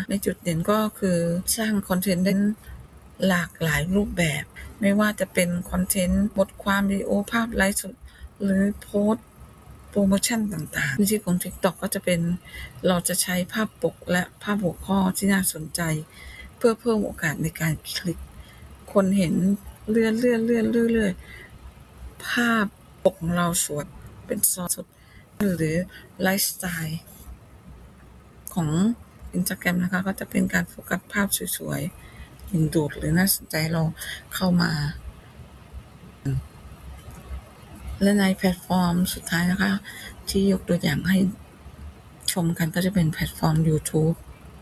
ในจุดเด่นก็คือสร้างคอนเทนต์ได้หลากหลายรูปแบบไม่ว่าจะเป็นคอนเทนต์บทความวิดีโอภาพไลฟ์สดหรือโพสต์โปรโมชั่นต่างๆวิธีของ TikTok ก็จะเป็นเราจะใช้ภาพปกและภาพหัวข้อที่น่าสนใจเพื่อเพิ่มโอกาสในการคลิกคนเห็นเลื่อนภาพปกของเราสวยเป็นซอสดหรือไลฟ์สไตล์ของ Instagram นะคะก็จะเป็นการโฟกัสภาพสวยๆดึงดูดหรือน่าสนใจเราเข้ามาและในแพลตฟอร์มสุดท้ายนะคะที่ยกตัวอย่างให้ชมกันก็จะเป็นแพลตฟอร์ม YouTube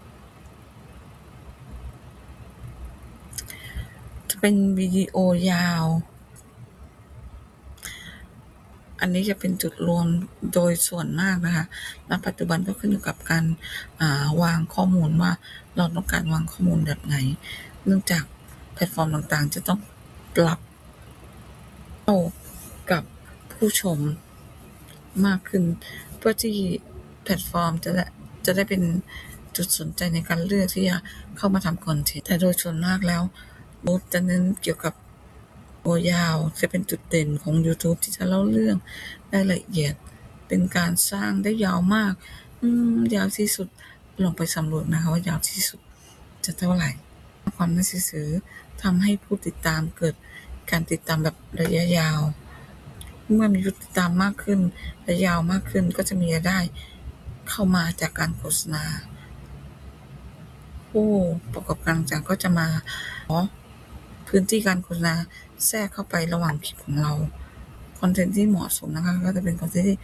จะเป็นวิดีโอยาวอันนี้จะเป็นจุดรวมโดยส่วนมากนะคะณปัจจุบันก็ขึ้นอยู่กับการวางข้อมูลว่าเราต้องการวางข้อมูลแบบไหนเนื่องจากแพลตฟอร์มต่างๆจะต้องปรับเข้ากับผู้ชมมากขึ้นเพื่อที่แพลตฟอร์มจะได้เป็นจุดสนใจในการเลือกที่จะเข้ามาทำคอนเทนต์แต่โดยส่วนมากแล้วบูธจะเน้นเกี่ยวกับตัวยาวจะเป็นจุดเด่นของ YouTube ที่จะเล่าเรื่องได้ละเอียดเป็นการสร้างได้ยาวมากยาวที่สุดลองไปสำรวจนะคะว่ายาวที่สุดจะเท่าไหร่ความน่าเชื่อถือทำให้ผู้ติดตามเกิดการติดตามแบบระยะยาวเมื่อมีผู้ติดตามมากขึ้นและยาวมากขึ้นก็จะมีรายได้เข้ามาจากการโฆษณาผู้ประกอบการต่างก็จะมาขอพื้นที่การโฆษณาแทรกเข้าไประหว่างคลิปของเราคอนเทนต์ที่เหมาะสมนะคะก็จะเป็นคอนเทนต์ที่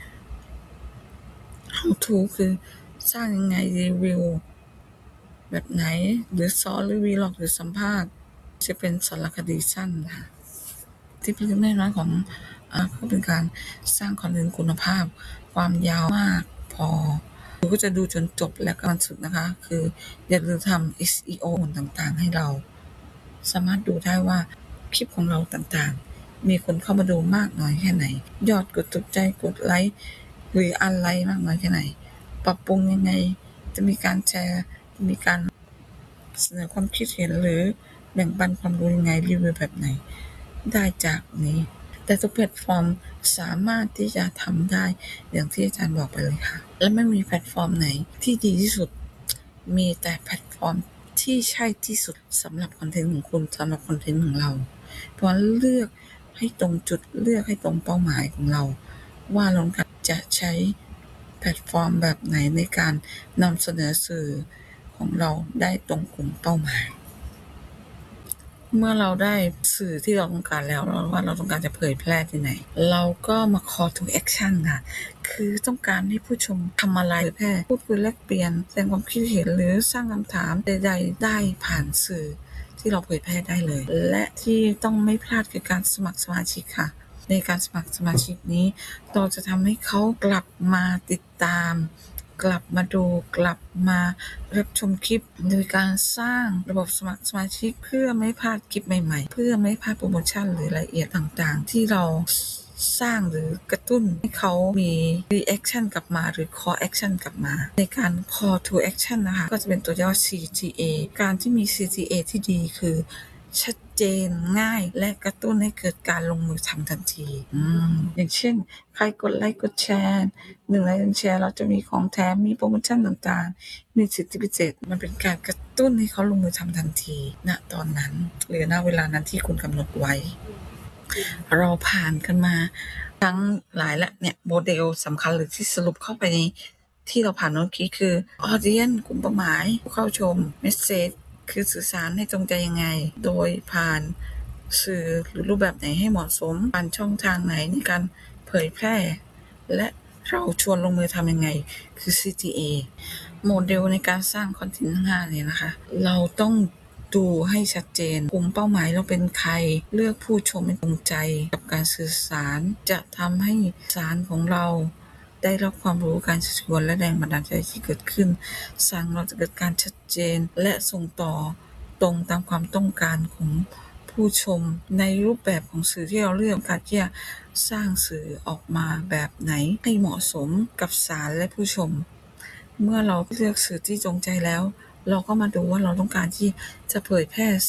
how to คือสร้างยังไงรีวิวแบบไหนหรือสอนหรือวีล็อกหรือสัมภาษณ์จะเป็นสารคดีสั้นค่ะที่เป็นแม่น้อยของก็เป็นการสร้างคอนเทนต์คุณภาพความยาวมากพอคุณก็จะดูจนจบและก็วันสุดนะคะคืออย่าลืมทำ SEO ต่างๆให้เราสามารถดูได้ว่าคลิปของเราต่างๆมีคนเข้ามาดูมากน้อยแค่ไหนยอดกดถูกใจกดไลค์หรืออันไลค์มากน้อยแค่ไหนปรับปรุงยังไงจะมีการแชร์จะมีการเสนอความคิดเห็นหรือแบ่งปันความรู้ยังไงรีวิวแบบไหนได้จากนี้แต่ทุกแพลตฟอร์มสามารถที่จะทำได้อย่างที่อาจารย์บอกไปเลยค่ะและไม่มีแพลตฟอร์มไหนที่ดีที่สุดมีแต่แพลตฟอร์มที่ใช่ที่สุดสำหรับคอนเทนต์ของคุณสำหรับคอนเทนต์ของเราเพราะเลือกให้ตรงจุดเลือกให้ตรงเป้าหมายของเราว่าเราจะใช้แพลตฟอร์มแบบไหนในการนำเสนอสื่อของเราได้ตรงกลุ่มเป้าหมายเมื่อเราได้สื่อที่เราต้องการแล้วว่าเราต้องการจะเผยแพร่ที่ไหนเราก็มา call to action ค่ะคือต้องการให้ผู้ชมทำอะไรเผยแพร่พูดคุยแลกเปลี่ยนแสดงความคิดเห็นหรือสร้างคำถามใดๆได้ผ่านสื่อที่เราเผยแพร่ได้เลยและที่ต้องไม่พลาดคือการสมัครสมาชิกค่ะในการสมัครสมาชิกนี้เราจะทำให้เขากลับมาติดตามกลับมาดูกลับมารับชมคลิปโดยการสร้างระบบสมัครสมาชิกเพื่อไม่พลาดคลิปใหม่ๆเพื่อไม่พลาดโปรโมชั่นหรือรายละเอียดต่างๆที่เราสร้างหรือกระตุ้นให้เขามี reaction กลับมาหรือ call action กลับมาในการ call to action นะคะก็จะเป็นตัวย่อ CTA การที่มี CTA ที่ดีคือชัดเจนง่ายและกระตุ้นให้เกิดการลงมือทำทันทีอย่างเช่นใครกดไลค์กดแชร์1ไลค์1แชร์เราจะมีของแถมมีโปรโมชั่นต่างๆมีสิทธิพิเศษมันเป็นการกระตุ้นให้เขาลงมือทำทันทีณตอนนั้นหรือณเวลานั้นที่คุณกำหนดไว้เราผ่านกันมาทั้งหลายและเนี่ยโมเดลสำคัญหรือที่สรุปเข้าไปในที่เราผ่านเมื่อกี้คือ audience กลุ่มเป้าหมายผู้เข้าชม message คือสื่อสารให้ตรงใจยังไงโดยผ่านสื่อหรือรูปแบบไหนให้เหมาะสมผ่านช่องทางไหนในการเผยแพร่และเราชวนลงมือทำยังไงคือ CTA โมเดลในการสร้างคอนเทนต์ทั้ง5เนี่ยนะคะเราต้องดูให้ชัดเจนกลุ่มเป้าหมายเราเป็นใครเลือกผู้ชมให้ตรงใจกับการสื่อสารจะทำให้สารของเราได้รับความรู้การชักชวนและแรงบันดาลใจที่เกิดขึ้นสั่งเราจะเกิดการชัดเจนและส่งต่อตรงตามความต้องการของผู้ชมในรูปแบบของสื่อที่เราเลือกการที่จะสร้างสื่อออกมาแบบไหนให้เหมาะสมกับสารและผู้ชมเมื่อเราเลือกสื่อที่ตรงใจแล้วเราก็มาดูว่าเราต้องการที่จะเผยแพร่